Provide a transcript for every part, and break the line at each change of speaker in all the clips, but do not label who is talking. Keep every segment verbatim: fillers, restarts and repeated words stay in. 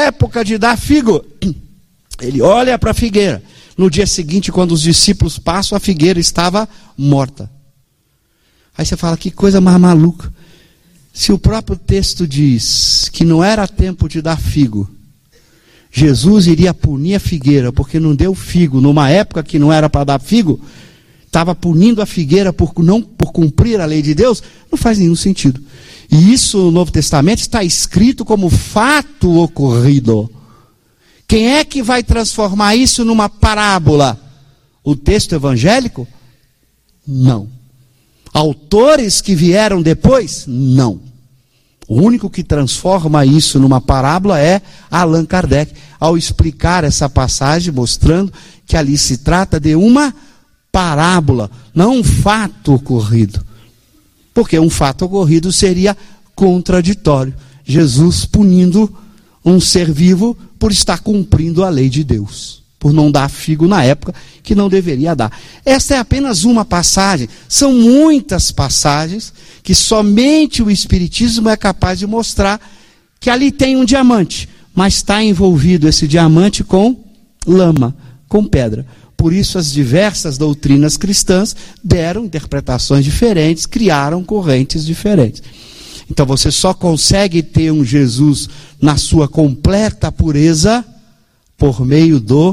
época de dar figo. Ele olha para a figueira. No dia seguinte, quando os discípulos passam, a figueira estava morta. Aí você fala, que coisa mais maluca. Se o próprio texto diz que não era tempo de dar figo, Jesus iria punir a figueira porque não deu figo numa época que não era para dar figo, estava punindo a figueira por, não, por cumprir a lei de Deus, não faz nenhum sentido. E isso no Novo Testamento está escrito como fato ocorrido. Quem é que vai transformar isso numa parábola? O texto evangélico? Não. Autores que vieram depois? Não. O único que transforma isso numa parábola é Allan Kardec, ao explicar essa passagem, mostrando que ali se trata de uma parábola, não um fato ocorrido. Porque um fato ocorrido seria contraditório. Jesus punindo um ser vivo por estar cumprindo a lei de Deus, por não dar figo na época que não deveria dar. Esta é apenas uma passagem. São muitas passagens que somente o Espiritismo é capaz de mostrar que ali tem um diamante, mas está envolvido esse diamante com lama, com pedra. Por isso as diversas doutrinas cristãs deram interpretações diferentes, criaram correntes diferentes. Então você só consegue ter um Jesus na sua completa pureza por meio do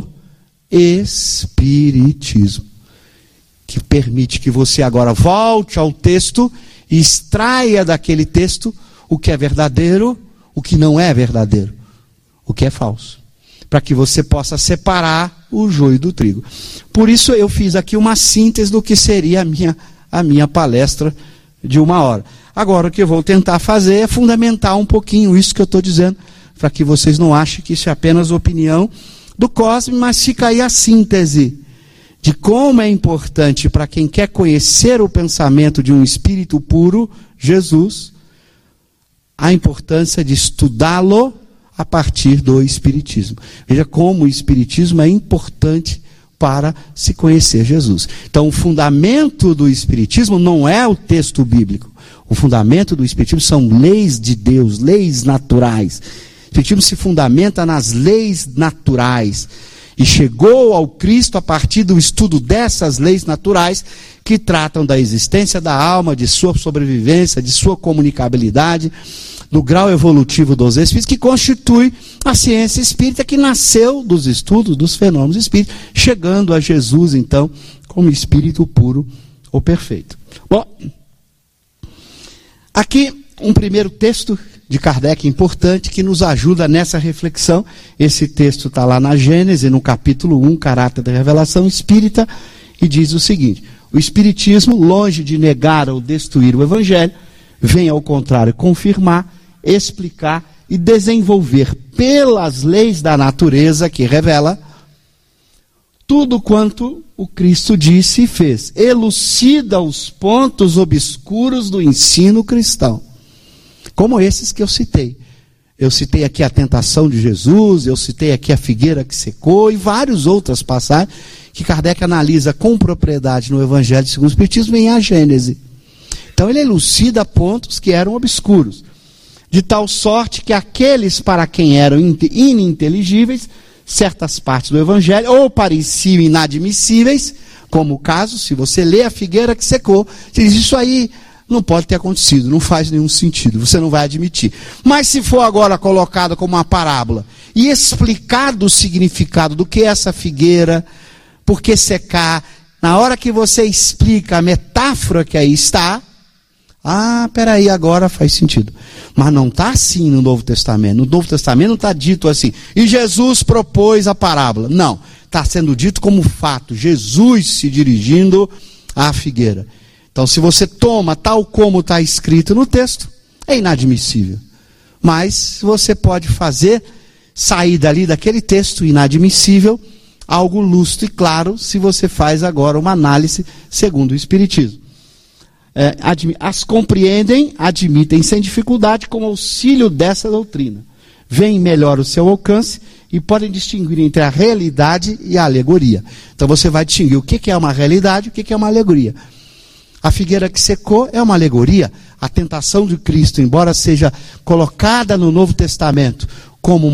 Espiritismo, que permite que você agora volte ao texto e extraia daquele texto o que é verdadeiro, o que não é verdadeiro, o que é falso, para que você possa separar o joio do trigo. Por isso eu fiz aqui uma síntese do que seria a minha, a minha palestra de uma hora. Agora o que eu vou tentar fazer é fundamentar um pouquinho isso que eu estou dizendo, para que vocês não achem que isso é apenas opinião do Cosme, mas fica aí a síntese de como é importante para quem quer conhecer o pensamento de um espírito puro, Jesus, a importância de estudá-lo a partir do Espiritismo. Veja como o Espiritismo é importante para se conhecer Jesus. Então o fundamento do Espiritismo não é o texto bíblico. O fundamento do Espiritismo são leis de Deus, leis naturais. O Espiritismo se fundamenta nas leis naturais. E chegou ao Cristo a partir do estudo dessas leis naturais que tratam da existência da alma, de sua sobrevivência, de sua comunicabilidade, do grau evolutivo dos espíritos, que constitui a ciência espírita que nasceu dos estudos dos fenômenos espíritas, chegando a Jesus, então, como espírito puro ou perfeito. Bom, aqui um primeiro texto de Kardec importante que nos ajuda nessa reflexão. Esse texto está lá na Gênesis, no capítulo um, Caráter da Revelação Espírita, e diz o seguinte: o Espiritismo, longe de negar ou destruir o Evangelho, vem ao contrário confirmar, explicar e desenvolver pelas leis da natureza que revela tudo quanto o Cristo disse e fez. Elucida os pontos obscuros do ensino cristão, como esses que eu citei. Eu citei aqui a tentação de Jesus, eu citei aqui a figueira que secou e várias outras passagens que Kardec analisa com propriedade no Evangelho segundo o Espiritismo em a Gênese. Então ele elucida pontos que eram obscuros, de tal sorte que aqueles para quem eram ininteligíveis, certas partes do Evangelho, ou pareciam inadmissíveis, como o caso, se você lê a figueira que secou, você diz, isso aí não pode ter acontecido, não faz nenhum sentido, você não vai admitir. Mas se for agora colocado como uma parábola, e explicado o significado do que é essa figueira, por que secar, na hora que você explica a metáfora que aí está, ah, peraí, agora faz sentido. Mas não está assim no Novo Testamento. No Novo Testamento não está dito assim, e Jesus propôs a parábola. Não, está sendo dito como fato, Jesus se dirigindo à figueira. Então se você toma tal como está escrito no texto, é inadmissível. Mas você pode fazer, sair dali daquele texto inadmissível, algo lúcido e claro, se você faz agora uma análise segundo o Espiritismo. É, as compreendem, admitem sem dificuldade com auxílio dessa doutrina. Veem melhor o seu alcance e podem distinguir entre a realidade e a alegoria. Então você vai distinguir o que é uma realidade e o que é uma alegoria. A figueira que secou é uma alegoria. A tentação de Cristo, embora seja colocada no Novo Testamento como um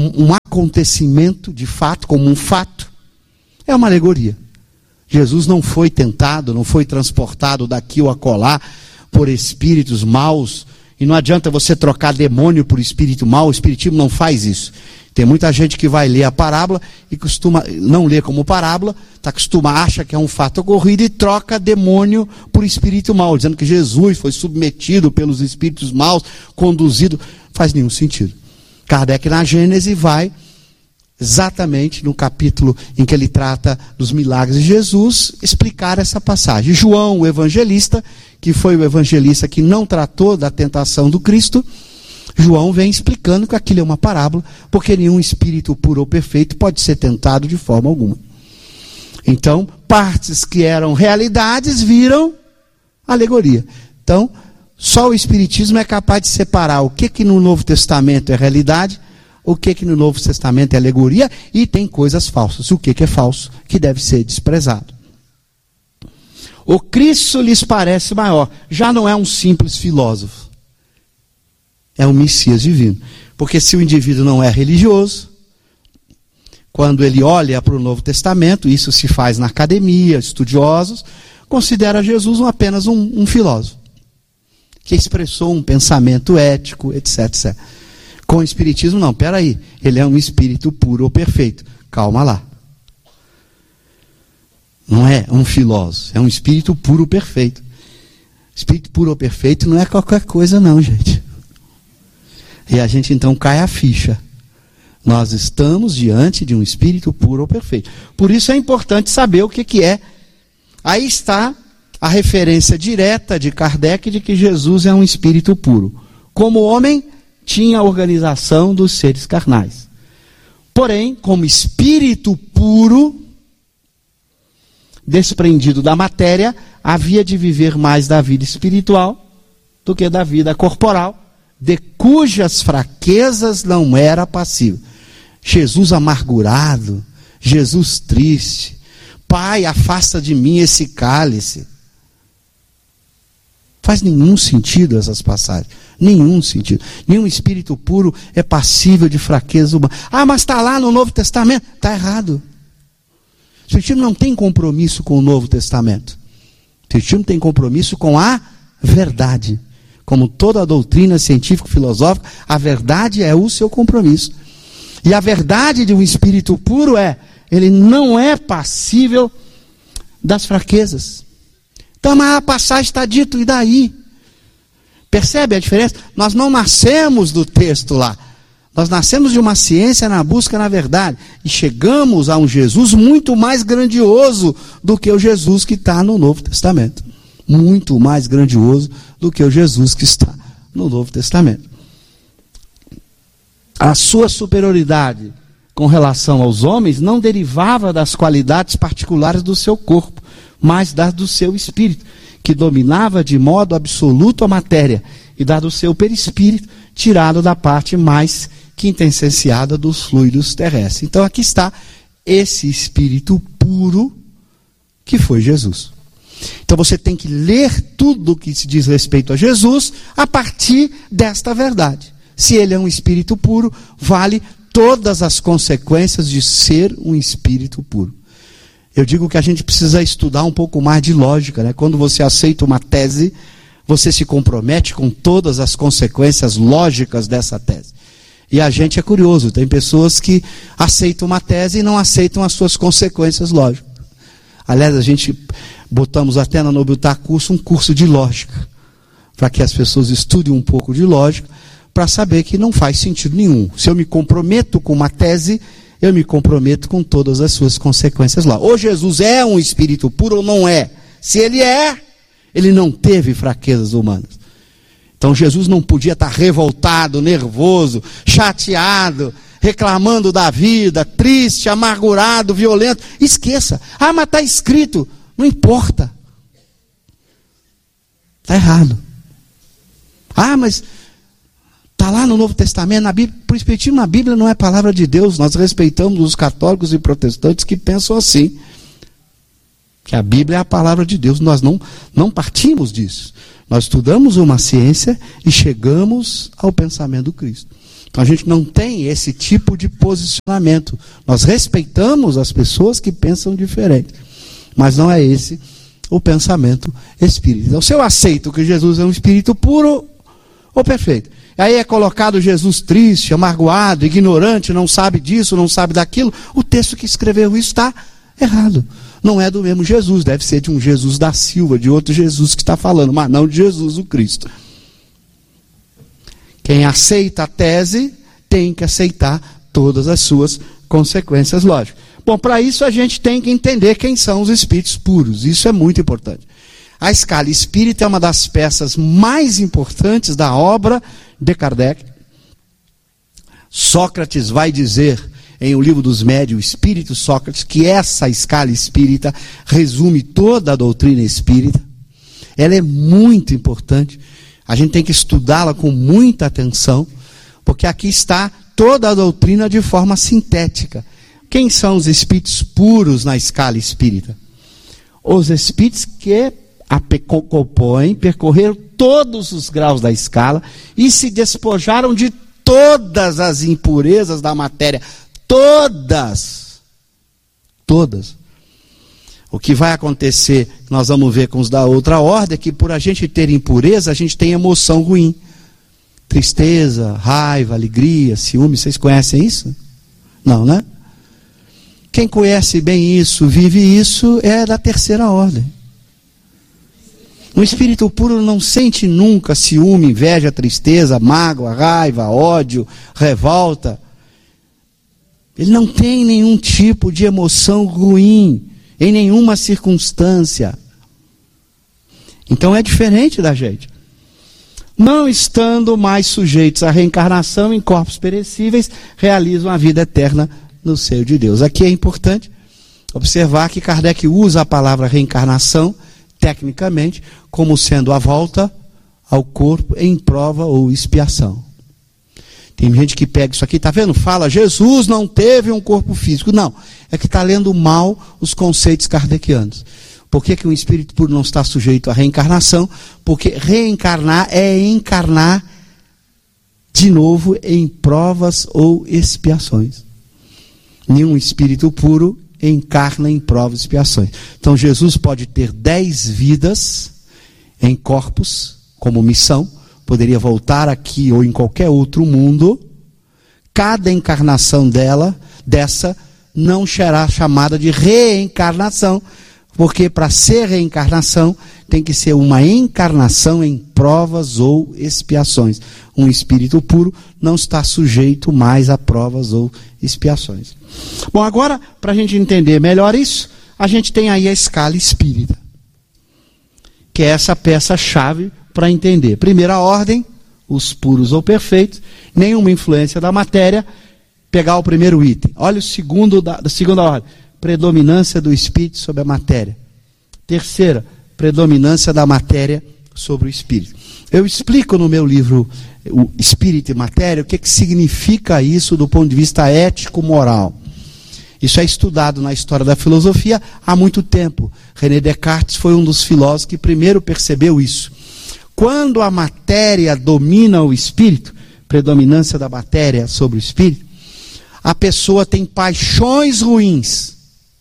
acontecimento de fato, como um fato, é uma alegoria. Jesus não foi tentado, não foi transportado daqui ou acolá por espíritos maus, e não adianta você trocar demônio por espírito mau, o espiritismo não faz isso. Tem muita gente que vai ler a parábola e costuma não ler como parábola, tá acostuma, acha que é um fato ocorrido e troca demônio por espírito mau, dizendo que Jesus foi submetido pelos espíritos maus, conduzido. Faz nenhum sentido. Kardec na Gênese vai exatamente no capítulo em que ele trata dos milagres de Jesus, explicar essa passagem. João, o evangelista, que foi o evangelista que não tratou da tentação do Cristo, João vem explicando que aquilo é uma parábola, porque nenhum espírito puro ou perfeito pode ser tentado de forma alguma. Então, partes que eram realidades viram alegoria. Então, só o Espiritismo é capaz de separar o que, que no Novo Testamento é realidade, o que, que no Novo Testamento é alegoria, e tem coisas falsas. O que, que é falso, que deve ser desprezado. O Cristo lhes parece maior. Já não é um simples filósofo. É um Messias divino. Porque se o indivíduo não é religioso, quando ele olha para o Novo Testamento, isso se faz na academia, estudiosos, considera Jesus apenas um, um filósofo, que expressou um pensamento ético, etc, etcétera. Com o Espiritismo, não, peraí, ele é um espírito puro ou perfeito. Calma lá. Não é um filósofo, é um espírito puro ou perfeito. Espírito puro ou perfeito não é qualquer coisa não, gente. E a gente então cai a ficha. Nós estamos diante de um espírito puro ou perfeito. Por isso é importante saber o que, que é. Aí está a referência direta de Kardec de que Jesus é um espírito puro. Como homem, tinha a organização dos seres carnais. Porém, como espírito puro, desprendido da matéria, havia de viver mais da vida espiritual do que da vida corporal, de cujas fraquezas não era passível. Jesus amargurado, Jesus triste, Pai, afasta de mim esse cálice. Faz nenhum sentido essas passagens, nenhum sentido. Nenhum espírito puro é passível de fraqueza humana. Ah, mas está lá no Novo Testamento. Está errado. O Espiritismo não tem compromisso com o Novo Testamento. O Espiritismo tem compromisso com a verdade. Como toda a doutrina científico-filosófica, a verdade é o seu compromisso. E a verdade de um espírito puro é, ele não é passível das fraquezas. Então, mas a passagem está dito, e daí? Percebe a diferença? Nós não nascemos do texto lá. Nós nascemos de uma ciência na busca na verdade. E chegamos a um Jesus muito mais grandioso do que o Jesus que está no Novo Testamento. Muito mais grandioso do que o Jesus que está no Novo Testamento. A sua superioridade com relação aos homens não derivava das qualidades particulares do seu corpo, mas das do seu espírito, que dominava de modo absoluto a matéria, e da do seu perispírito, tirado da parte mais quintessenciada dos fluidos terrestres. Então aqui está esse espírito puro que foi Jesus. Então você tem que ler tudo o que se diz respeito a Jesus a partir desta verdade. Se ele é um espírito puro, vale todas as consequências de ser um espírito puro. Eu digo que a gente precisa estudar um pouco mais de lógica, né? Quando você aceita uma tese, você se compromete com todas as consequências lógicas dessa tese. E a gente é curioso, tem pessoas que aceitam uma tese e não aceitam as suas consequências lógicas. Aliás, a gente botamos até na Nobiltar Curso um curso de lógica, para que as pessoas estudem um pouco de lógica, para saber que não faz sentido nenhum. Se eu me comprometo com uma tese, eu me comprometo com todas as suas consequências lá. Ou Jesus é um espírito puro ou não é. Se ele é, ele não teve fraquezas humanas. Então Jesus não podia estar revoltado, nervoso, chateado, reclamando da vida, triste, amargurado, violento. Esqueça. Ah, mas está escrito. Não importa. Está errado. Ah, mas está lá no Novo Testamento, na Bíblia. Por Espiritismo, na Bíblia não é palavra de Deus. Nós respeitamos os católicos e protestantes que pensam assim. Que a Bíblia é a palavra de Deus. Nós não, não partimos disso. Nós estudamos uma ciência e chegamos ao pensamento do Cristo. Então a gente não tem esse tipo de posicionamento. Nós respeitamos as pessoas que pensam diferente, mas não é esse o pensamento espírita. Então, se eu aceito que Jesus é um espírito puro ou perfeito, aí é colocado Jesus triste, amargoado, ignorante, não sabe disso, não sabe daquilo, o texto que escreveu isso está errado. Não é do mesmo Jesus, deve ser de um Jesus da Silva, de outro Jesus que está falando, mas não de Jesus o Cristo. Quem aceita a tese tem que aceitar todas as suas consequências lógicas. Bom, para isso a gente tem que entender quem são os espíritos puros. Isso é muito importante. A escala espírita é uma das peças mais importantes da obra de Kardec. Sócrates vai dizer em O Livro dos Médios, o Espírito Sócrates, que essa escala espírita resume toda a doutrina espírita. Ela é muito importante. A gente tem que estudá-la com muita atenção, porque aqui está toda a doutrina de forma sintética. Quem são os espíritos puros na escala espírita? Os espíritos que a compõem, percorreram todos os graus da escala e se despojaram de todas as impurezas da matéria. Todas. Todas. O que vai acontecer, nós vamos ver com os da outra ordem, é que por a gente ter impureza, a gente tem emoção ruim. Tristeza, raiva, alegria, ciúme. Vocês conhecem isso? Não, né? Quem conhece bem isso, vive isso, é da terceira ordem. Um espírito puro não sente nunca ciúme, inveja, tristeza, mágoa, raiva, ódio, revolta. Ele não tem nenhum tipo de emoção ruim, em nenhuma circunstância. Então é diferente da gente. Não estando mais sujeitos à reencarnação em corpos perecíveis, realizam a vida eterna no seio de Deus. Aqui é importante observar que Kardec usa a palavra reencarnação, tecnicamente, como sendo a volta ao corpo em prova ou expiação. Tem gente que pega isso aqui, está vendo? Fala, Jesus não teve um corpo físico. Não, é que está lendo mal os conceitos kardecianos. Por que que um espírito puro não está sujeito à reencarnação? Porque reencarnar é encarnar de novo em provas ou expiações. Nenhum espírito puro encarna em provas e expiações. Então Jesus pode ter dez vidas em corpos como missão, poderia voltar aqui ou em qualquer outro mundo. Cada encarnação dela, dessa, não será chamada de reencarnação, porque para ser reencarnação tem que ser uma encarnação em provas ou expiações. Um espírito puro não está sujeito mais a provas ou expiações. Bom, agora, para a gente entender melhor isso, a gente tem aí a escala espírita, que é essa peça-chave para entender. Primeira ordem, os puros ou perfeitos, nenhuma influência da matéria. Pegar o primeiro item. Olha o segundo da, da segunda ordem. Predominância do espírito sobre a matéria. Terceira, predominância da matéria sobre o espírito. Eu explico no meu livro o Espírito e Matéria o que, que significa isso do ponto de vista ético-moral. Isso é estudado na história da filosofia há muito tempo. René Descartes foi um dos filósofos que primeiro percebeu isso. Quando a matéria domina o espírito, predominância da matéria sobre o espírito, a pessoa tem paixões ruins.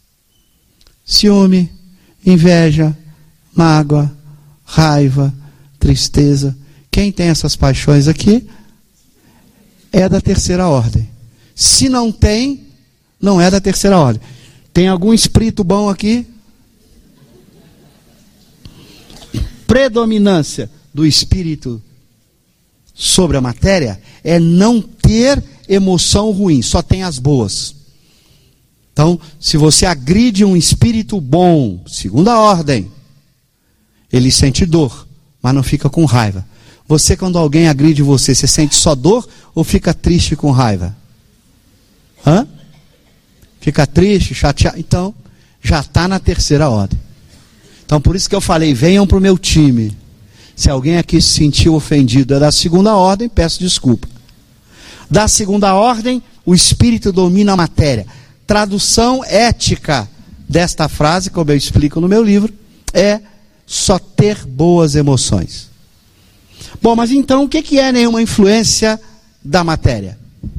Ciúme, inveja, mágoa, raiva, tristeza. Quem tem essas paixões aqui é da terceira ordem. Se não tem, não é da terceira ordem. Tem algum espírito bom aqui? Predominância do espírito sobre a matéria é não ter emoção ruim, só tem as boas. Então, se você agride um espírito bom, segunda ordem, ele sente dor, mas não fica com raiva. Você, quando alguém agride você, você sente só dor ou fica triste com raiva? Hã? Fica triste, chateado? Então, já está na terceira ordem. Então, por isso que eu falei, venham para o meu time. Se alguém aqui se sentiu ofendido é da segunda ordem, peço desculpa. Da segunda ordem, o espírito domina a matéria. Tradução ética desta frase, como eu explico no meu livro, é só ter boas emoções. Bom, mas então o que é nenhuma influência da matéria?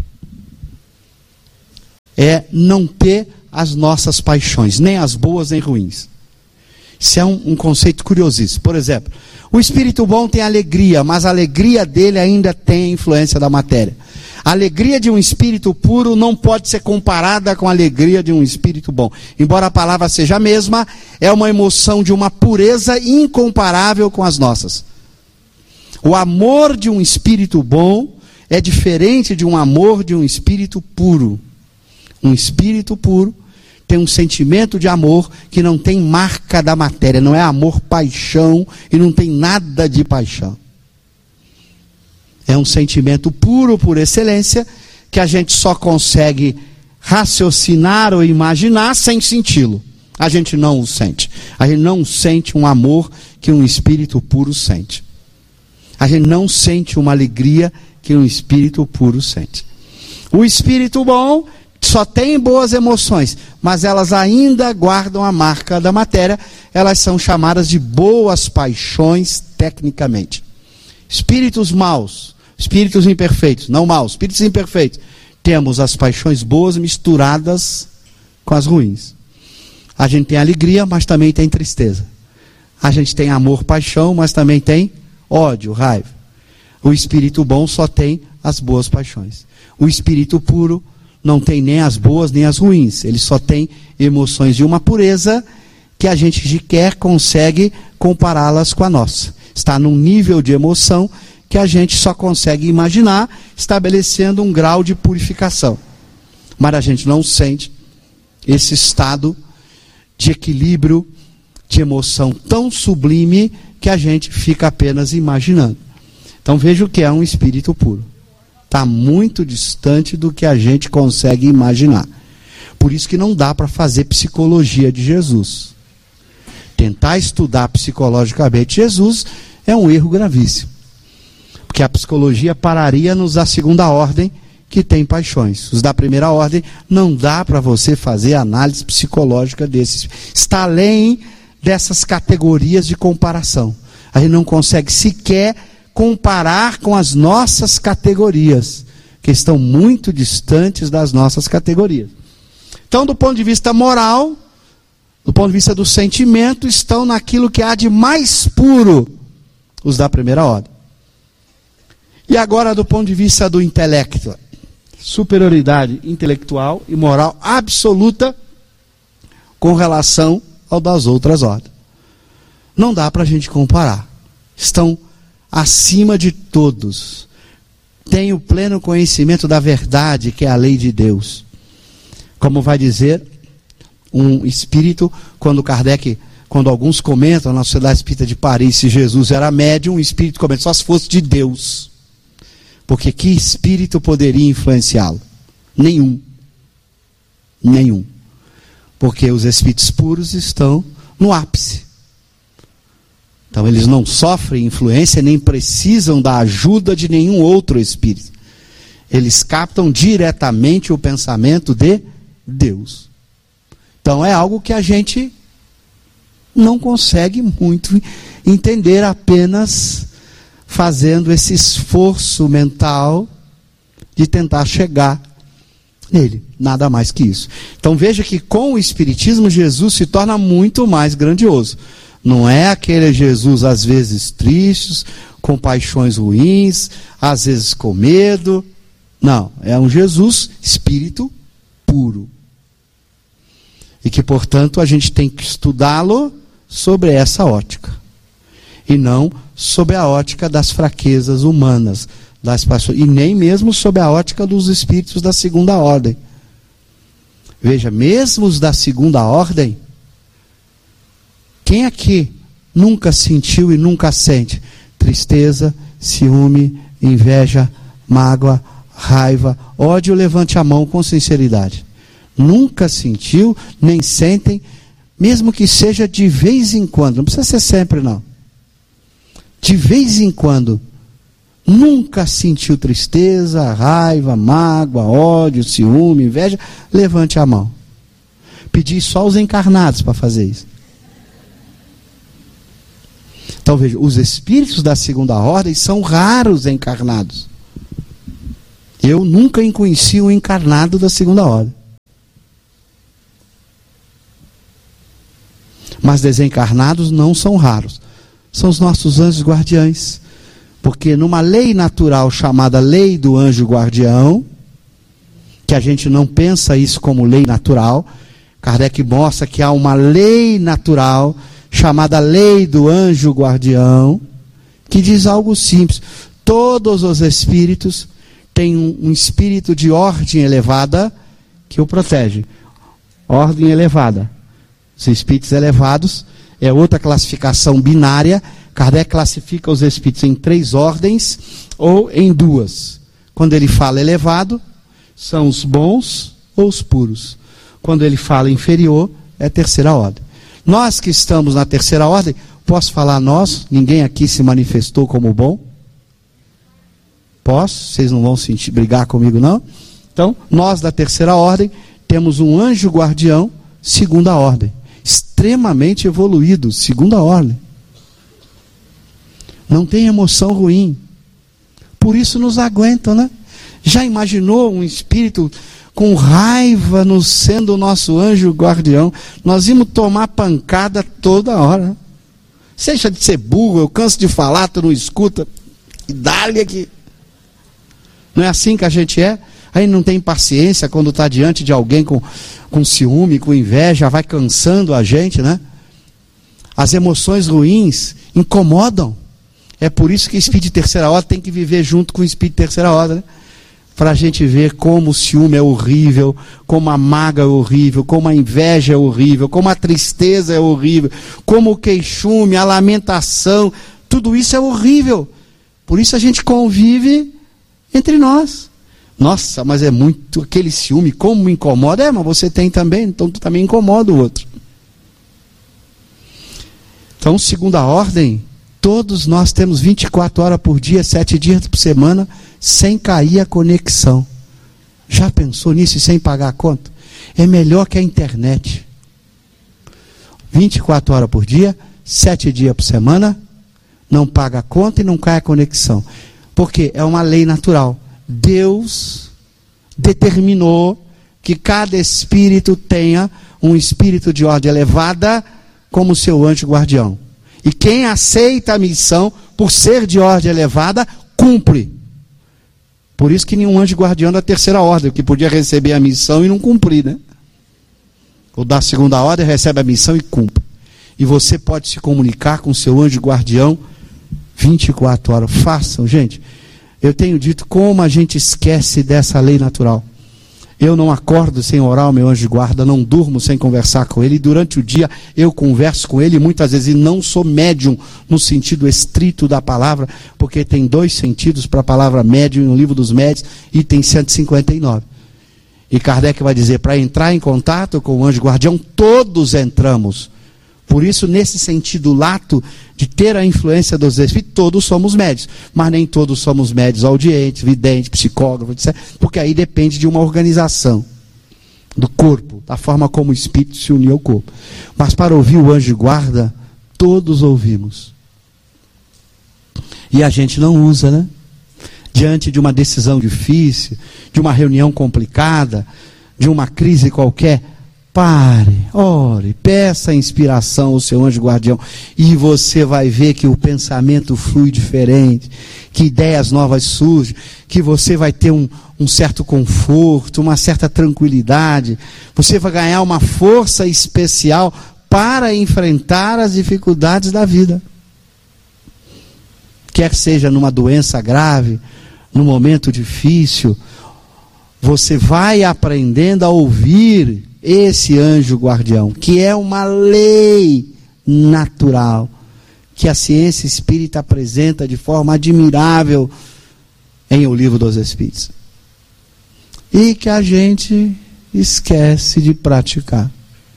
É não ter as nossas paixões, nem as boas nem ruins. Isso é um, um conceito curiosíssimo. Por exemplo, o espírito bom tem alegria, mas a alegria dele ainda tem a influência da matéria. A alegria de um espírito puro não pode ser comparada com a alegria de um espírito bom. Embora a palavra seja a mesma, é uma emoção de uma pureza incomparável com as nossas. O amor de um espírito bom é diferente de um amor de um espírito puro. Um espírito puro tem um sentimento de amor que não tem marca da matéria, não é amor paixão e não tem nada de paixão. É um sentimento puro por excelência que a gente só consegue raciocinar ou imaginar sem senti-lo. A gente não o sente. A gente não sente um amor que um espírito puro sente. A gente não sente uma alegria que um espírito puro sente. O espírito bom só tem boas emoções, mas elas ainda guardam a marca da matéria. Elas são chamadas de boas paixões tecnicamente. Espíritos maus, espíritos imperfeitos, não maus, espíritos imperfeitos. Temos as paixões boas misturadas com as ruins. A gente tem alegria, mas também tem tristeza. A gente tem amor, paixão, mas também tem ódio, raiva. O espírito bom só tem as boas paixões. O espírito puro não tem nem as boas nem as ruins. Ele só tem emoções de uma pureza que a gente sequer consegue compará-las com a nossa. Está num nível de emoção que a gente só consegue imaginar, estabelecendo um grau de purificação. Mas a gente não sente esse estado de equilíbrio, de emoção tão sublime que a gente fica apenas imaginando. Então veja o que é um espírito puro. Está muito distante do que a gente consegue imaginar. Por isso que não dá para fazer psicologia de Jesus. Tentar estudar psicologicamente Jesus é um erro gravíssimo. Porque a psicologia pararia-nos da segunda ordem, que tem paixões. Os da primeira ordem, não dá para você fazer análise psicológica desses. Está além dessas categorias de comparação. A gente não consegue sequer comparar com as nossas categorias, que estão muito distantes das nossas categorias. Então, do ponto de vista moral, do ponto de vista do sentimento, estão naquilo que há de mais puro, os da primeira ordem. E agora, do ponto de vista do intelecto, superioridade intelectual e moral absoluta com relação ao das outras ordens. Não dá para a gente comparar. Estão acima de todos. Tem o pleno conhecimento da verdade, que é a lei de Deus. Como vai dizer um espírito, quando Kardec, quando alguns comentam na Sociedade Espírita de Paris, se Jesus era médium, um espírito comenta, só se fosse de Deus. Porque que espírito poderia influenciá-lo? Nenhum. Nenhum. Porque os espíritos puros estão no ápice. Então eles não sofrem influência, nem precisam da ajuda de nenhum outro espírito. Eles captam diretamente o pensamento de Deus. Então é algo que a gente não consegue muito entender apenas fazendo esse esforço mental de tentar chegar nele. Nada mais que isso. Então veja que com o Espiritismo Jesus se torna muito mais grandioso. Não é aquele Jesus às vezes triste, com paixões ruins, às vezes com medo. Não, é um Jesus espírito puro. E que, portanto, a gente tem que estudá-lo sobre essa ótica. E não sobre a ótica das fraquezas humanas, das paixões, e nem mesmo sobre a ótica dos espíritos da segunda ordem. Veja, mesmo os da segunda ordem, quem aqui nunca sentiu e nunca sente tristeza, ciúme, inveja, mágoa, raiva, ódio? Levante a mão com sinceridade. Nunca sentiu, nem sentem, mesmo que seja de vez em quando, não precisa ser sempre não. De vez em quando, nunca sentiu tristeza, raiva, mágoa, ódio, ciúme, inveja? Levante a mão. Pedi só os encarnados para fazer isso. Então veja, os espíritos da segunda ordem são raros encarnados. Eu nunca conheci um encarnado da segunda ordem. Mas desencarnados não são raros. São os nossos anjos guardiães. Porque numa lei natural chamada lei do anjo guardião, que a gente não pensa isso como lei natural, Kardec mostra que há uma lei natural chamada lei do anjo guardião, que diz algo simples: todos os espíritos têm um, um espírito de ordem elevada que o protege. Ordem elevada. Os espíritos elevados é outra classificação binária. Kardec classifica os espíritos em três ordens ou em duas. Quando ele fala elevado, são os bons ou os puros. Quando ele fala inferior, é a terceira ordem. Nós que estamos na terceira ordem, posso falar nós? Ninguém aqui se manifestou como bom? Posso? Vocês não vão sentir, brigar comigo não? Então, nós da terceira ordem, temos um anjo guardião, segunda ordem. Extremamente evoluído, segunda ordem. Não tem emoção ruim. Por isso nos aguentam, né? Já imaginou um espírito com raiva nos sendo o nosso anjo guardião? Nós íamos tomar pancada toda hora. Deixa de ser burro, eu canso de falar, tu não escuta. E dá-lhe aqui. Não é assim que a gente é? Aí não tem paciência quando está diante de alguém com, com ciúme, com inveja, vai cansando a gente, né? As emoções ruins incomodam. É por isso que o espírito de terceira ordem tem que viver junto com o espírito de terceira ordem, né? Para a gente ver como o ciúme é horrível, como a mágoa é horrível, como a inveja é horrível, como a tristeza é horrível, como o queixume, a lamentação, tudo isso é horrível. Por isso a gente convive entre nós. Nossa, mas é muito, aquele ciúme, como me incomoda. É, mas você tem também, então tu também incomoda o outro. Então, segunda ordem, todos nós temos vinte e quatro horas por dia, sete dias por semana, sem cair a conexão. Já pensou nisso e sem pagar a conta? É melhor que a internet. vinte e quatro horas por dia, sete dias por semana, não paga a conta e não cai a conexão. Porque é uma lei natural. Deus determinou que cada espírito tenha um espírito de ordem elevada como seu anjo guardião. E quem aceita a missão, por ser de ordem elevada, cumpre. Por isso que nenhum anjo guardião da terceira ordem, que podia receber a missão e não cumprir, né? O da segunda ordem recebe a missão e cumpre. E você pode se comunicar com seu anjo guardião vinte e quatro horas. Façam, gente. Eu tenho dito como a gente esquece dessa lei natural. Eu não acordo sem orar ao meu anjo de guarda, não durmo sem conversar com ele, e durante o dia eu converso com ele muitas vezes, e não sou médium no sentido estrito da palavra, porque tem dois sentidos para a palavra médium no livro dos médiuns, item cento e cinquenta e nove. E Kardec vai dizer, para entrar em contato com o anjo guardião, todos entramos. Por isso, nesse sentido lato de ter a influência dos espíritos, todos somos médios. Mas nem todos somos médios audientes, videntes, psicógrafos, etcétera. Porque aí depende de uma organização do corpo, da forma como o espírito se uniu ao corpo. Mas para ouvir o anjo de guarda, todos ouvimos. E a gente não usa, né? Diante de uma decisão difícil, de uma reunião complicada, de uma crise qualquer, pare, ore, peça a inspiração ao seu anjo guardião, e você vai ver que o pensamento flui diferente, que ideias novas surgem, que você vai ter um, um certo conforto, uma certa tranquilidade, você vai ganhar uma força especial para enfrentar as dificuldades da vida. Quer seja numa doença grave, num momento difícil, você vai aprendendo a ouvir esse anjo guardião, que é uma lei natural, que a ciência espírita apresenta de forma admirável em O Livro dos Espíritos. E que a gente esquece de praticar.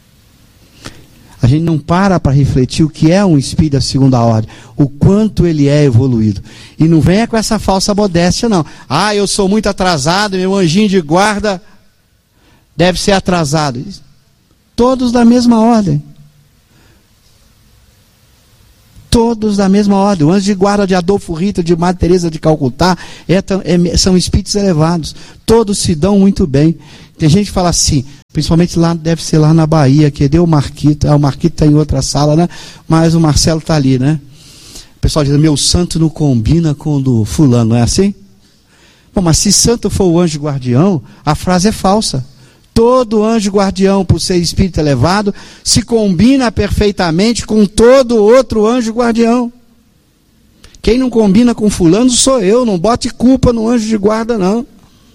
A gente não para para refletir o que é um espírito da segunda ordem, o quanto ele é evoluído. E não venha com essa falsa modéstia, não. Ah, eu sou muito atrasado, meu anjinho de guarda deve ser atrasado. Todos da mesma ordem. Todos da mesma ordem. O anjo de guarda de Adolfo Rita, de Madre Teresa de Calcutá, é, é, são espíritos elevados. Todos se dão muito bem. Tem gente que fala assim, principalmente lá, deve ser lá na Bahia, que deu o Marquito, ah, o Marquito está em outra sala, né? Mas o Marcelo está ali, né? O pessoal diz, meu santo não combina com o do fulano, não é assim? Bom, mas se santo for o anjo guardião, a frase é falsa. Todo anjo guardião, por ser espírito elevado, se combina perfeitamente com todo outro anjo guardião. Quem não combina com fulano sou eu, não bote culpa no anjo de guarda, não.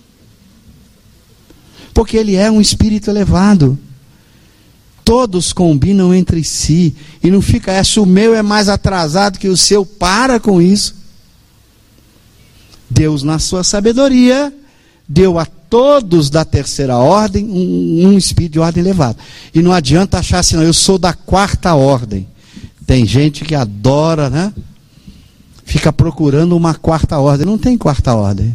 Porque ele é um espírito elevado. Todos combinam entre si. E não fica essa, o meu é mais atrasado que o seu. Para com isso. Deus, na sua sabedoria, deu a todos da terceira ordem um, um espírito de ordem elevada. E não adianta achar assim, não, eu sou da quarta ordem. Tem gente que adora, né? Fica procurando uma quarta ordem. Não tem quarta ordem.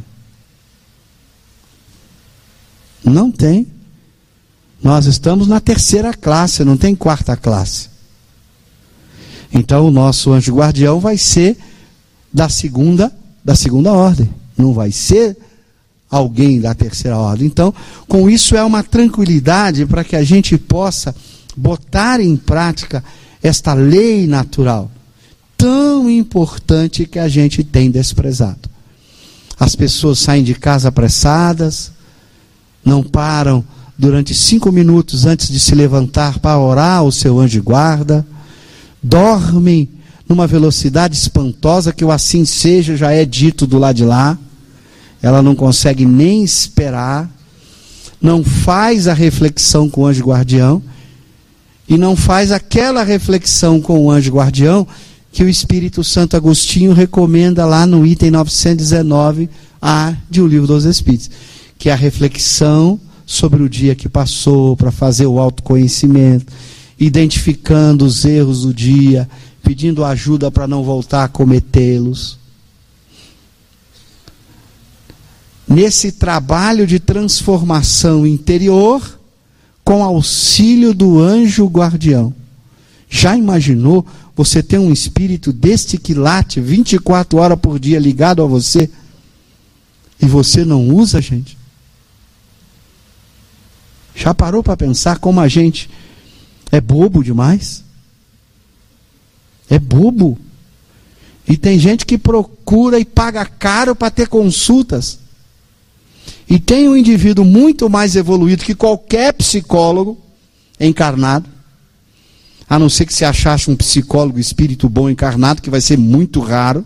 Não tem. Nós estamos na terceira classe, não tem quarta classe. Então o nosso anjo guardião vai ser da segunda, da segunda ordem. Não vai ser alguém da terceira ordem. Então, com isso é uma tranquilidade para que a gente possa botar em prática esta lei natural tão importante que a gente tem desprezado. As pessoas saem de casa apressadas, não param durante cinco minutos antes de se levantar para orar o seu anjo de guarda, dormem numa velocidade espantosa, que o assim seja já é dito do lado de lá, ela não consegue nem esperar, não faz a reflexão com o anjo guardião, e não faz aquela reflexão com o anjo guardião que o Espírito Santo Agostinho recomenda lá no item novecentos e dezenove A de O Livro dos Espíritos, que é a reflexão sobre o dia que passou, para fazer o autoconhecimento, identificando os erros do dia, pedindo ajuda para não voltar a cometê-los. Nesse trabalho de transformação interior, com auxílio do anjo guardião. Já imaginou você ter um espírito deste que late vinte e quatro horas por dia ligado a você, e você não usa, gente? Já parou para pensar como a gente é bobo demais? É bobo. E tem gente que procura e paga caro para ter consultas. E tem um indivíduo muito mais evoluído que qualquer psicólogo encarnado, a não ser que você achasse um psicólogo espírito bom encarnado, que vai ser muito raro.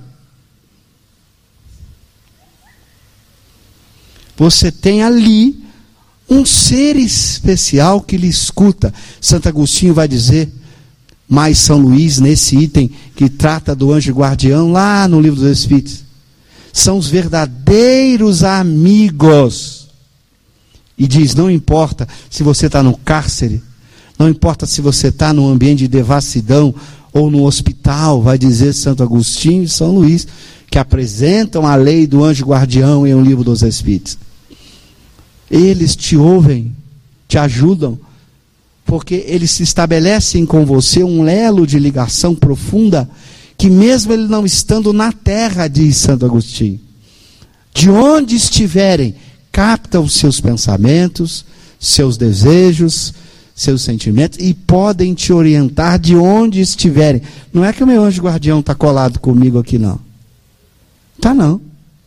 Você tem ali um ser especial que lhe escuta. Santo Agostinho vai dizer, mais São Luís, nesse item que trata do anjo guardião, lá no Livro dos Espíritos, são os verdadeiros amigos. E diz, não importa se você está no cárcere, não importa se você está num ambiente de devassidão ou no hospital, vai dizer Santo Agostinho e São Luís, que apresentam a lei do anjo guardião em O Livro dos Espíritos. Eles te ouvem, te ajudam, porque eles estabelecem com você um elo de ligação profunda, que mesmo ele não estando na terra, diz Santo Agostinho, de onde estiverem, captam os seus pensamentos, seus desejos, seus sentimentos, e podem te orientar de onde estiverem. Não é que o meu anjo guardião está colado comigo aqui, não. Está não.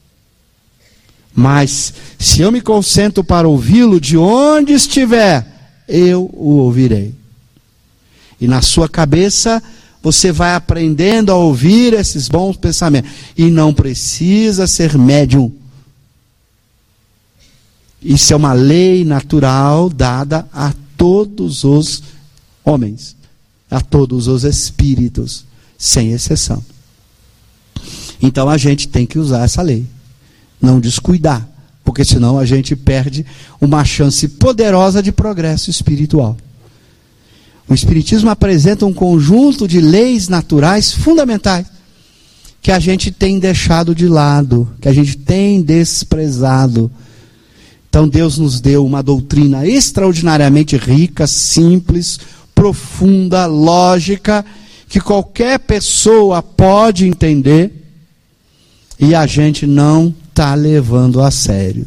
Mas, se eu me concentro para ouvi-lo, de onde estiver, eu o ouvirei. E na sua cabeça, você vai aprendendo a ouvir esses bons pensamentos. E não precisa ser médium. Isso é uma lei natural dada a todos os homens, a todos os espíritos, sem exceção. Então a gente tem que usar essa lei. Não descuidar, porque senão a gente perde uma chance poderosa de progresso espiritual. O Espiritismo apresenta um conjunto de leis naturais fundamentais que a gente tem deixado de lado, que a gente tem desprezado. Então Deus nos deu uma doutrina extraordinariamente rica, simples, profunda, lógica, que qualquer pessoa pode entender, e a gente não está levando a sério.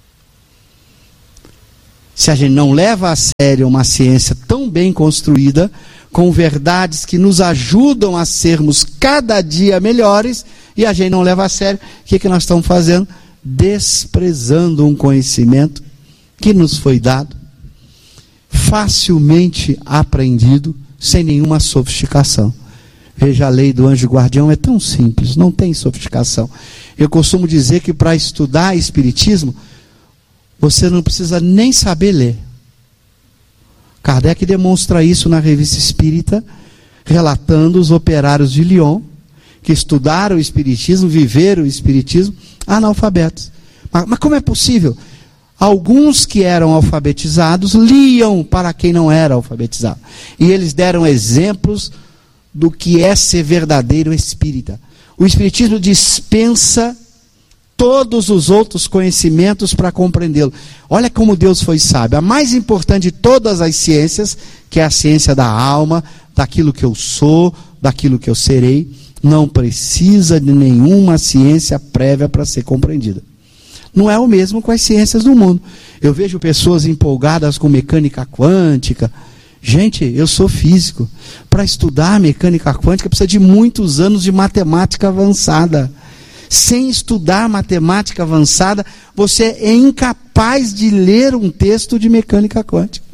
Se a gente não leva a sério uma ciência tão bem construída, com verdades que nos ajudam a sermos cada dia melhores, e a gente não leva a sério, o que, que nós estamos fazendo? Desprezando um conhecimento que nos foi dado, facilmente aprendido, sem nenhuma sofisticação. Veja, a lei do anjo guardião é tão simples, não tem sofisticação. Eu costumo dizer que para estudar espiritismo, você não precisa nem saber ler. Kardec demonstra isso na Revista Espírita, relatando os operários de Lyon, que estudaram o espiritismo, viveram o espiritismo, analfabetos. Mas, mas como é possível? Alguns que eram alfabetizados liam para quem não era alfabetizado. E eles deram exemplos do que é ser verdadeiro espírita. O espiritismo dispensa todos os outros conhecimentos para compreendê-lo. Olha como Deus foi sábio. A mais importante de todas as ciências, que é a ciência da alma, daquilo que eu sou, daquilo que eu serei, não precisa de nenhuma ciência prévia para ser compreendida. Não é o mesmo com as ciências do mundo. Eu vejo pessoas empolgadas com mecânica quântica. Gente, eu sou físico. Para estudar mecânica quântica precisa de muitos anos de matemática avançada. Sem estudar matemática avançada, você é incapaz de ler um texto de mecânica quântica.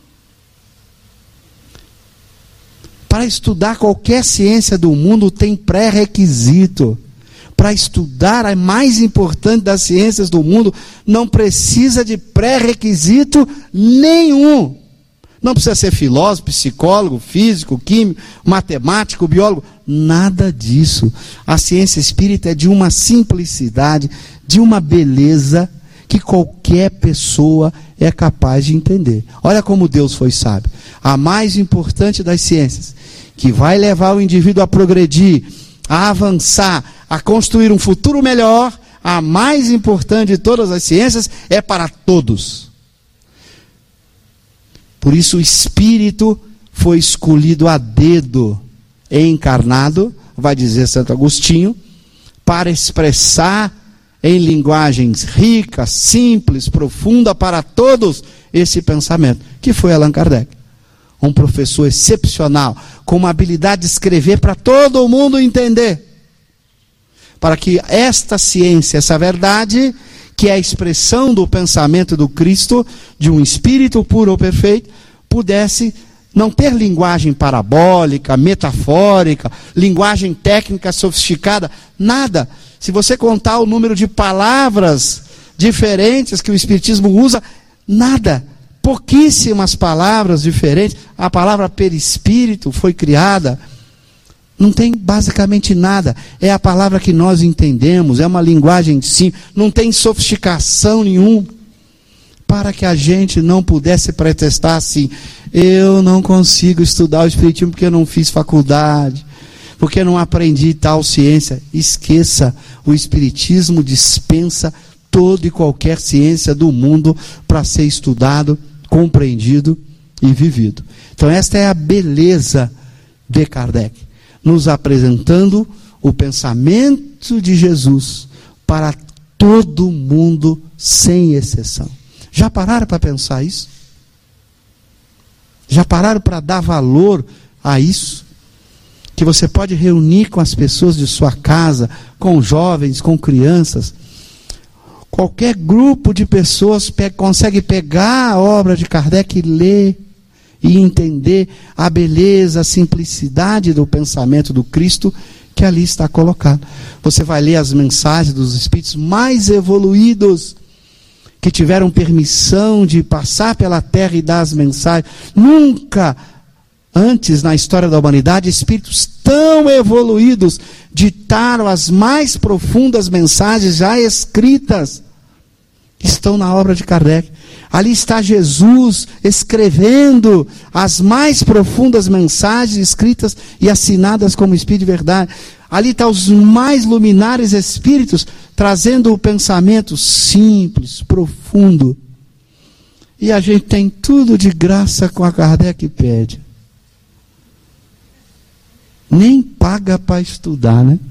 Para estudar qualquer ciência do mundo tem pré-requisito. Para estudar a mais importante das ciências do mundo, não precisa de pré-requisito nenhum. Não precisa ser filósofo, psicólogo, físico, químico, matemático, biólogo. Nada disso. A ciência espírita é de uma simplicidade, de uma beleza, que qualquer pessoa é capaz de entender. Olha como Deus foi sábio. A mais importante das ciências, que vai levar o indivíduo a progredir, a avançar, a construir um futuro melhor, a mais importante de todas as ciências, é para todos. Por isso o Espírito foi escolhido a dedo, encarnado, vai dizer Santo Agostinho, para expressar em linguagens ricas, simples, profunda para todos esse pensamento, que foi Allan Kardec. Um professor excepcional, com uma habilidade de escrever para todo mundo entender. Para que esta ciência, essa verdade, que é a expressão do pensamento do Cristo, de um espírito puro ou perfeito, pudesse não ter linguagem parabólica, metafórica, linguagem técnica sofisticada, nada. Se você contar o número de palavras diferentes que o Espiritismo usa, nada. Pouquíssimas palavras diferentes. A palavra perispírito foi criada. Não tem basicamente nada. É a palavra que nós entendemos, é uma linguagem simples, não tem sofisticação nenhuma. Para que a gente não pudesse pretextar assim, eu não consigo estudar o Espiritismo porque eu não fiz faculdade, porque eu não aprendi tal ciência. Esqueça, o Espiritismo dispensa toda e qualquer ciência do mundo para ser estudado, compreendido e vivido. Então esta é a beleza de Kardec, nos apresentando o pensamento de Jesus para todo mundo, sem exceção. Já pararam para pensar isso? Já pararam para dar valor a isso? Que você pode reunir com as pessoas de sua casa, com jovens, com crianças. Qualquer grupo de pessoas pe- consegue pegar a obra de Kardec e ler e entender a beleza, a simplicidade do pensamento do Cristo que ali está colocado. Você vai ler as mensagens dos espíritos mais evoluídos, que tiveram permissão de passar pela terra e dar as mensagens. Nunca antes na história da humanidade espíritos tão evoluídos ditaram as mais profundas mensagens já escritas. Estão na obra de Kardec. Ali está Jesus escrevendo as mais profundas mensagens escritas e assinadas como Espírito de Verdade. Ali estão os mais luminares espíritos trazendo o pensamento simples, profundo. E a gente tem tudo de graça com a Kardec pede. nem paga para estudar, né?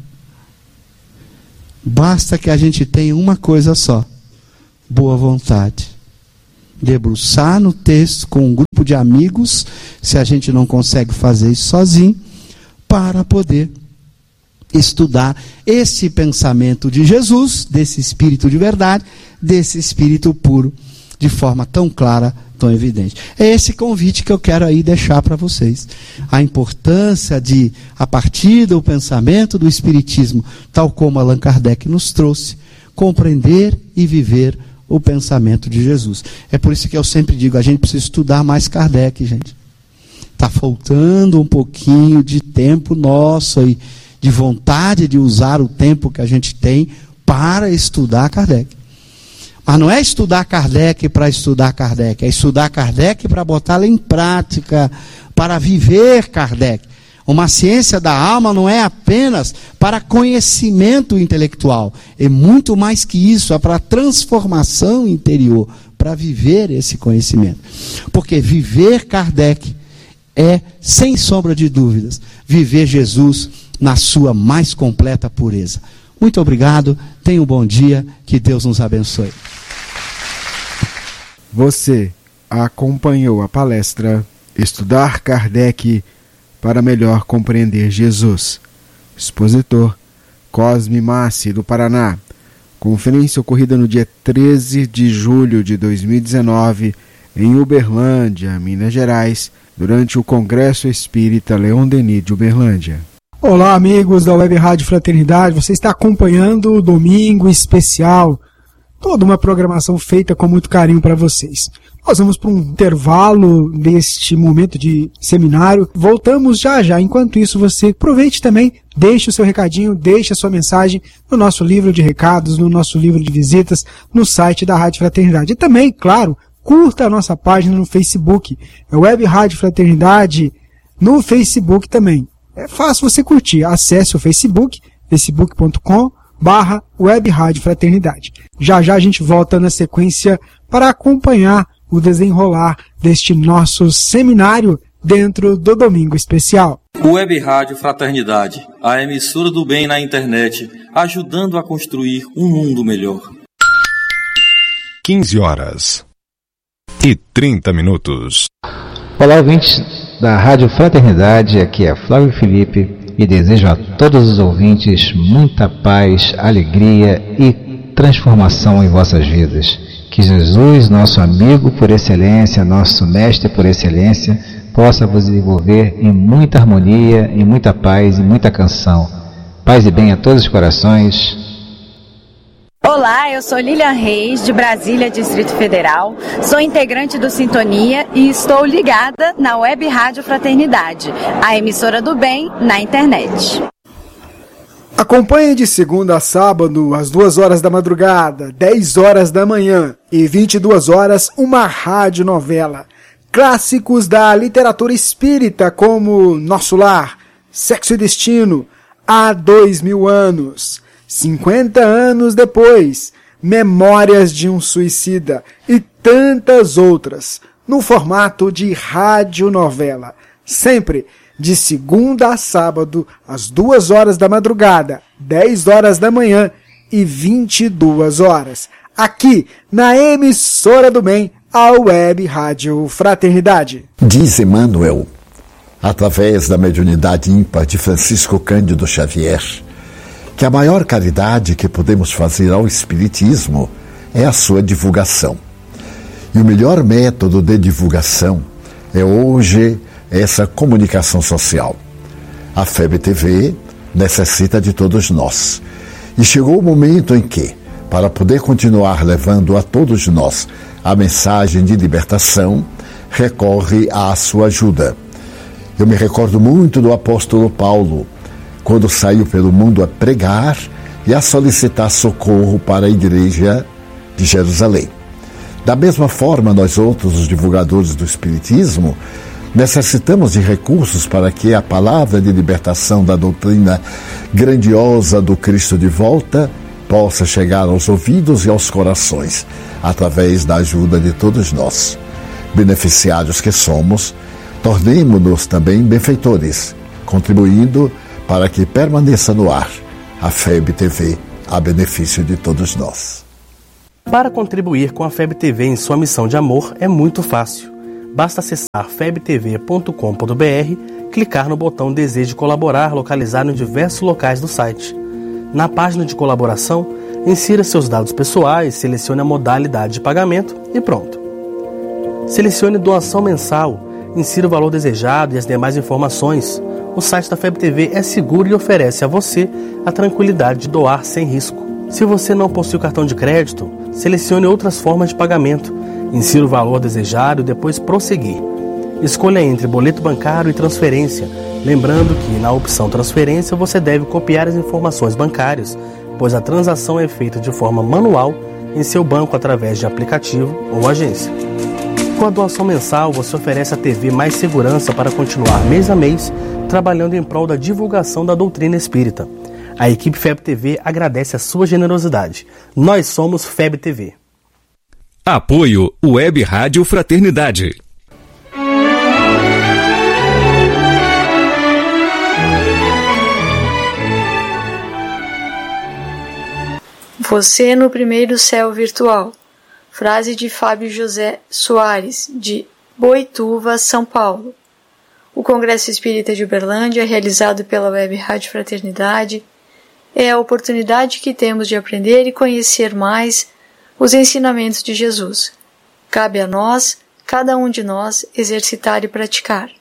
Basta que a gente tenha uma coisa só: boa vontade. Debruçar no texto com um grupo de amigos, se a gente não consegue fazer isso sozinho, para poder estudar esse pensamento de Jesus, desse Espírito de verdade, desse Espírito puro, de forma tão clara, tão evidente. É esse convite que eu quero aí deixar para vocês. A importância de, a partir do pensamento do Espiritismo, tal como Allan Kardec nos trouxe, compreender e viver o pensamento de Jesus. É por isso que eu sempre digo, a gente precisa estudar mais Kardec, gente. Está faltando um pouquinho de tempo nosso aí, de vontade de usar o tempo que a gente tem para estudar Kardec. Mas não é estudar Kardec para estudar Kardec, é estudar Kardec para botá-lo em prática, para viver Kardec. Uma ciência da alma não é apenas para conhecimento intelectual, é muito mais que isso, é para transformação interior, para viver esse conhecimento. Porque viver Kardec é, sem sombra de dúvidas, viver Jesus na sua mais completa pureza. Muito obrigado, tenha um bom dia, que Deus nos abençoe.
Você acompanhou a palestra Estudar Kardec para melhor compreender Jesus. Expositor Cosme Massi, do Paraná. Conferência ocorrida no dia treze de julho de dois mil e dezenove, em Uberlândia, Minas Gerais, durante o Congresso Espírita Leon Denis de Uberlândia.
Olá, amigos da Web Rádio Fraternidade. Você está acompanhando o Domingo Especial. Toda uma programação feita com muito carinho para vocês. Nós vamos para um intervalo deste momento de seminário. Voltamos já já. Enquanto isso, você aproveite também, deixe o seu recadinho, deixe a sua mensagem no nosso livro de recados, no nosso livro de visitas, no site da Rádio Fraternidade. E também, claro, curta a nossa página no Facebook. É Web Rádio Fraternidade no Facebook também. É fácil você curtir. Acesse o Facebook, facebook ponto com barra Web Rádio Fraternidade. Já já a gente volta na sequência para acompanhar o desenrolar deste nosso seminário dentro do Domingo Especial.
Web Rádio Fraternidade, a emissora do bem na internet, ajudando a construir um mundo melhor.
quinze horas e trinta minutos.
Olá, ouvintes da Rádio Fraternidade, aqui é Flávio Felipe e desejo a todos os ouvintes muita paz, alegria e transformação em vossas vidas. Que Jesus, nosso amigo por excelência, nosso mestre por excelência, possa vos envolver em muita harmonia, em muita paz e muita canção. Paz e bem a todos os corações.
Olá, eu sou Lilian Reis, de Brasília, Distrito Federal. Sou integrante do Sintonia e estou ligada na Web Rádio Fraternidade, a emissora do bem na internet.
Acompanhe de segunda a sábado, às duas horas da madrugada, dez horas da manhã e vinte e duas horas, uma radionovela. Clássicos da literatura espírita como Nosso Lar, Sexo e Destino, Há Dois Mil Anos, cinquenta anos depois, Memórias de um Suicida e tantas outras, no formato de radionovela. Sempre de segunda a sábado, às duas horas da madrugada, dez horas da manhã e vinte e duas horas, aqui na emissora do bem, a Web Rádio Fraternidade.
Diz Emmanuel, através da mediunidade ímpar de Francisco Cândido Xavier, que a maior caridade que podemos fazer ao Espiritismo é a sua divulgação. E o melhor método de divulgação é hoje essa comunicação social. A F E B T V necessita de todos nós. E chegou o momento em que, para poder continuar levando a todos nós a mensagem de libertação, recorre à sua ajuda. Eu me recordo muito do apóstolo Paulo, quando saiu pelo mundo a pregar e a solicitar socorro para a igreja de Jerusalém. Da mesma forma, nós outros, os divulgadores do Espiritismo, necessitamos de recursos para que a palavra de libertação da doutrina grandiosa do Cristo de volta possa chegar aos ouvidos e aos corações, através da ajuda de todos nós. Beneficiários que somos, tornemo-nos também benfeitores, contribuindo para que permaneça no ar a F E B T V, a benefício de todos nós.
Para contribuir com a F E B T V em sua missão de amor é muito fácil. Basta acessar febtv ponto com ponto br, clicar no botão Deseje Colaborar localizado em diversos locais do site. Na página de colaboração, insira seus dados pessoais, selecione a modalidade de pagamento e pronto. Selecione doação mensal, insira o valor desejado e as demais informações. O site da F E B T V é seguro e oferece a você a tranquilidade de doar sem risco. Se você não possui o cartão de crédito, selecione outras formas de pagamento. Insira o valor desejado e depois prosseguir. Escolha entre boleto bancário e transferência, lembrando que na opção transferência você deve copiar as informações bancárias, pois a transação é feita de forma manual em seu banco através de aplicativo ou agência. Com a doação mensal, você oferece à T V mais segurança para continuar mês a mês trabalhando em prol da divulgação da doutrina espírita. A equipe F E B T V agradece a sua generosidade. Nós somos F E B T V.
Apoio Web Rádio Fraternidade.
Você no primeiro céu virtual. Frase de Fábio José Soares, de Boituva, São Paulo. O Congresso Espírita de Uberlândia, realizado pela Web Rádio Fraternidade, é a oportunidade que temos de aprender e conhecer mais os ensinamentos de Jesus. Cabe a nós, cada um de nós, exercitar e praticar.